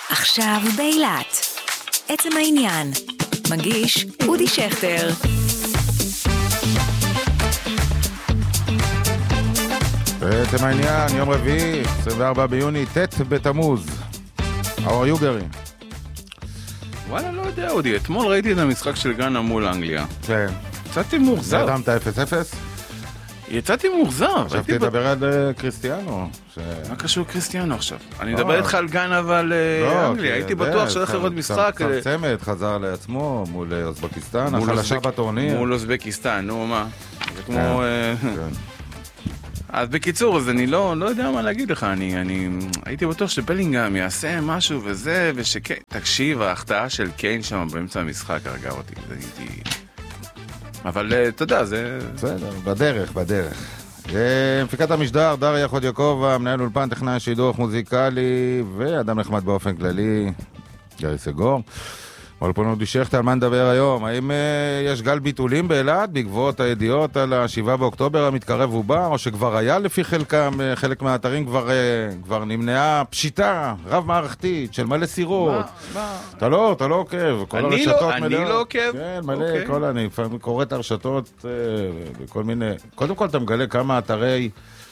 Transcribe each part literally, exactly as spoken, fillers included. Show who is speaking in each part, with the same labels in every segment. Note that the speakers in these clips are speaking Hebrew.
Speaker 1: עכשיו באילת. עצם העניין. מגיש אודי שכטר.
Speaker 2: עצם העניין, יום רביעי, עשרים וארבעה ביוני, ט' בתמוז. How are you going?
Speaker 3: וואלה, לא יודע, אודי. אתמול ראיתי את המשחק של גאנה מול אנגליה.
Speaker 2: כן.
Speaker 3: יצאתי מאוחזר.
Speaker 2: ידמת אפס אפס?
Speaker 3: יצאתי מאוחזר.
Speaker 2: עכשיו תדבר על קריסטיאנו.
Speaker 3: מה קשור קריסטיאנו עכשיו? אני מדבר איתך על גאנה ועל אנגליה. הייתי בטוח שהולך לראות משחק.
Speaker 2: צמצמת, חזר לעצמו מול אוזבקיסטן, החלשה בטורניר.
Speaker 3: מול אוזבקיסטן, נו מה? זה כמו... אז בקיצור, אז אני לא, לא יודע מה להגיד לך, אני, אני הייתי בטוח שבלינגהם יעשה משהו וזה, ושקיין, תקשיב, ההחטאה של קיין שם באמצע המשחק הרגע אותי, הייתי... אבל אתה יודע, זה...
Speaker 2: בסדר, בדרך, בדרך. מפיקת המשדר, דריה חודיוקובה, מנהל אולפן, טכנאי שידור מוזיקלי, ואדם נחמד באופן כללי, גרי סגור. אבל פה נודי שכטר, על מה נדבר היום? האם uh, יש גל ביטולים באילת בעקבות הידיעות על השבעה באוקטובר המתקרב ובא, או שכבר היה לפי חלקם, uh, חלק מהאתרים כבר, uh, כבר נמנעה פשיטה רב מערכתית של מלא סירות?
Speaker 3: מה? מה?
Speaker 2: אתה לא, אתה לא עוקב. כל
Speaker 3: אני
Speaker 2: הרשתות
Speaker 3: לא, אני
Speaker 2: מלא,
Speaker 3: לא עוקב?
Speaker 2: כן, מלא,
Speaker 3: אוקיי.
Speaker 2: כל, אני קורא את הרשתות uh, וכל מיני... קודם כל אתה מגלה כמה אתרי...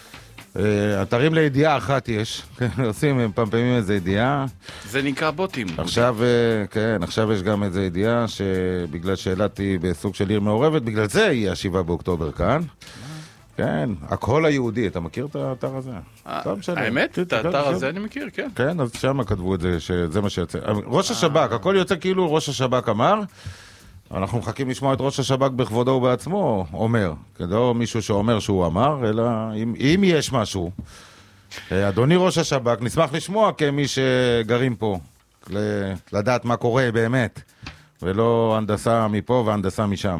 Speaker 2: אתרים לידיעה אחת יש, עושים, הם פעמים איזה ידיעה.
Speaker 3: זה נקרא בוטים.
Speaker 2: עכשיו, כן, עכשיו יש גם איזה ידיעה שבגלל שאלתי בסוג של עיר מעורבת, בגלל זה יהיה השבעה באוקטובר כאן. כן, הכל היהודי, אתה מכיר את האתר הזה?
Speaker 3: האמת, את האתר הזה אני מכיר, כן.
Speaker 2: כן, אז שם כתבו את זה, שזה מה שיוצא. ראש השב"כ, הכל יוצא כאילו ראש השב"כ אמר, אנחנו מחכים לשמוע את ראש השב"כ בכבודו ובעצמו אומר, כדו מישהו שאומר שהוא אמר, אלא אם, אם יש משהו. אדוני ראש השב"כ, נשמח לשמוע כמי שגרים פה, לדעת מה קורה באמת, ולא הנדסה מפה והנדסה משם.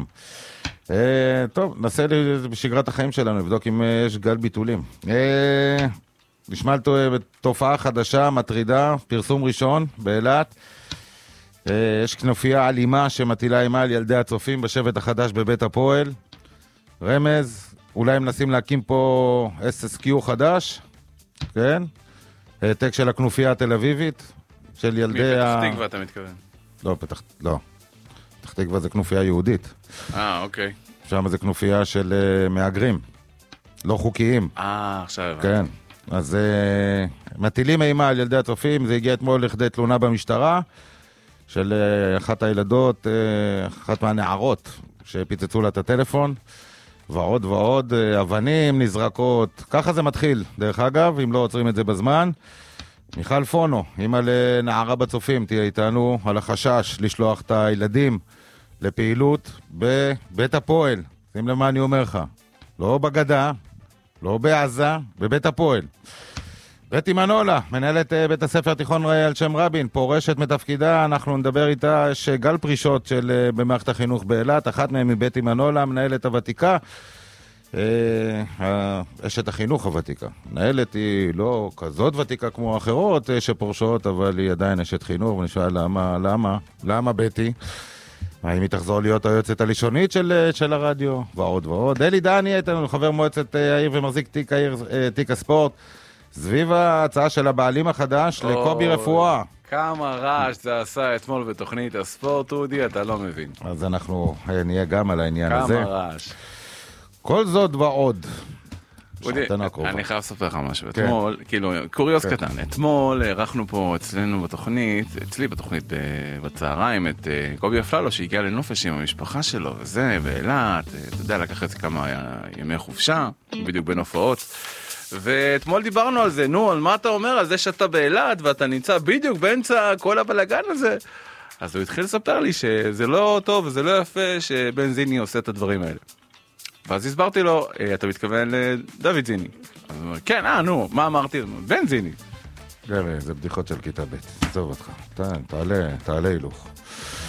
Speaker 2: טוב, נעשה בשגרת החיים שלנו, נבדוק אם יש גל ביטולים. נשמע תופעה חדשה, מטרידה, פרסום ראשון באילת. יש כנופיה אלימה שמטילה אימה על ילדי הצופים בשבט החדש בבית הפועל. רמז, אולי הם נסים להקים פה אס אס קיו חדש, כן? העתק של הכנופיה התל אביבית, של ילדי ה...
Speaker 3: מפתח תקווה אתה מתכוון?
Speaker 2: לא, פתח... לא. פתח תקווה זה כנופיה יהודית.
Speaker 3: אה, אוקיי.
Speaker 2: שם זה כנופיה של uh, מאגרים, לא חוקיים.
Speaker 3: אה, עכשיו.
Speaker 2: כן. אז uh, מטילים אימה על ילדי הצופים, זה הגיע אתמול לכדי תלונה במשטרה, של אחת הילדות, אחת מהנערות שפיצצו לה את הטלפון, ועוד ועוד, אבנים נזרקות, ככה זה מתחיל, דרך אגב, אם לא עוצרים את זה בזמן. מיכל פונו, אמא לנערה בצופים, תהיה איתנו על החשש לשלוח את הילדים לפעילות בבית הפועל. שים למה אני אומר לך, לא בגדה, לא בעזה, בבית הפועל. בטי מנולה, מנהלת בית הספר התיכון על שם רבין, פורשת מתפקידה, אנחנו נדבר איתה, יש גל פרישות של, במערכת החינוך באילת, אחת מהן מבטי מנולה, מנהלת הוותיקה, אשת החינוך הוותיקה. מנהלת היא לא כזאת ותיקה כמו אחרות שפורשות, אבל היא עדיין אשת חינוך, ונשאל למה, למה, למה בטי? האם היא תחזור להיות היועצת הלישונית של, של הרדיו, ועוד ועוד. אלי דני איתנו, חבר מועצת העיר ומחזיק תיק, העיר, תיק הספורט, סביב ההצעה של הבעלים החדש לקובי רפואה.
Speaker 3: כמה רעש זה עשה אתמול בתוכנית הספורט, אודי, אתה לא מבין.
Speaker 2: אז אנחנו נהיה גם על העניין הזה.
Speaker 3: כמה רעש.
Speaker 2: כל זאת ועוד.
Speaker 3: אודי, אני חייב לספר לך משהו. אתמול, כאילו, קוריוס קטן. אתמול ערכנו פה אצלנו בתוכנית, אצלי בתוכנית בצהריים, את קובי אפללו שהגיע לנופש עם המשפחה שלו, וזה, באילת, אתה יודע, לקח את זה כמה ימי חופשה, בדיוק בין הופעות. ואתמול דיברנו על זה, נו, על מה אתה אומר? על זה שאתה באילת ואתה נמצא בדיוק באמצע כל הבלגן הזה. אז הוא התחיל לספר לי שזה לא טוב וזה לא יפה שבן זיני עושה את הדברים האלה. ואז הסברתי לו, אתה מתכוון לדוד זיני. אז הוא אומר, כן, אה, נו, מה אמרתי? בן זיני.
Speaker 2: גרי, זה בדיחות של כיתה ב', עזוב אותך. תעלה, תעלה הילוך.